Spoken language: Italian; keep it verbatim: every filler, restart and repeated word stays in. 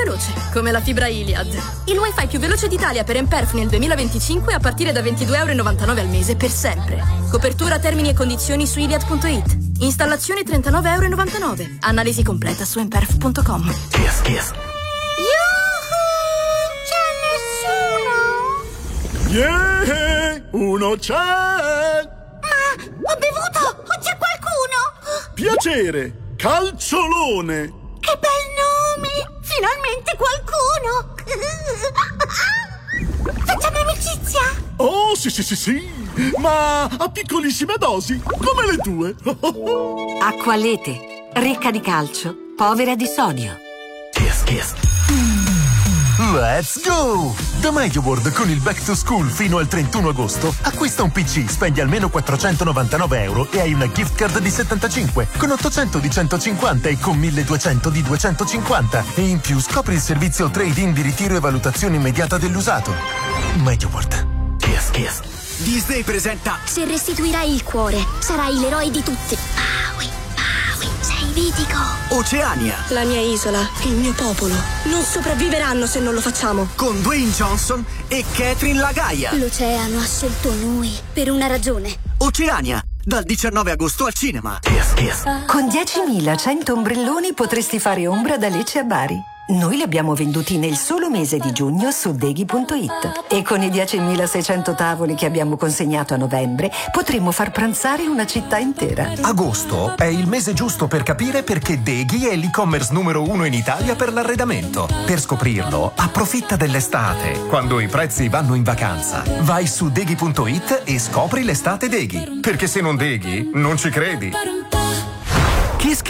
veloce, come la fibra Iliad. Il wifi più veloce d'Italia per Emperf nel duemilaventicinque a partire da ventidue virgola novantanove euro al mese per sempre. Copertura, termini e condizioni su iliad punto it. Installazione trentanove virgola novantanove euro. Analisi completa su emperf punto com. Kiss, kiss. C'è nessuno? Yeah, uno c'è! Ma ho bevuto! O c'è qualcuno? Piacere, Calciolone! Che bel nome! Finalmente qualcuno! Facciamo amicizia? Oh, sì, sì, sì, sì! Ma a piccolissime dosi, come le tue! Acqualete, ricca di calcio, povera di sodio. Kiss, kiss. Let's go! Da MediaWorld con il Back to School fino al trentuno agosto acquista un P C, spendi almeno quattrocentonovantanove euro e hai una gift card di settantacinque con ottocento di centocinquanta e con milleduecento di duecentocinquanta e in più scopri il servizio trade-in di ritiro e valutazione immediata dell'usato. MediaWorld. Kiss, kiss. Disney presenta Se restituirai il cuore, sarai l'eroe di tutti. Maui, Maui, sei mitico. Oceania La mia isola, il mio popolo, non sopravviveranno se non lo facciamo. con Dwayne Johnson e Catherine Lagaia. L'oceano ha scelto noi per una ragione. Oceania, dal diciannove agosto al cinema. Kiss, kiss. Con diecimilacento ombrelloni potresti fare ombra da Lecce a Bari. Noi li abbiamo venduti nel solo mese di giugno su deghi punto it e con i diecimilaseicento tavoli che abbiamo consegnato a novembre potremmo far pranzare una città intera. Agosto è il mese giusto per capire perché Deghi è l'e-commerce numero uno in Italia per l'arredamento. Per scoprirlo, approfitta dell'estate, quando i prezzi vanno in vacanza. Vai su deghi punto it e scopri l'estate Deghi. Perché se non Deghi, non ci credi. Kiss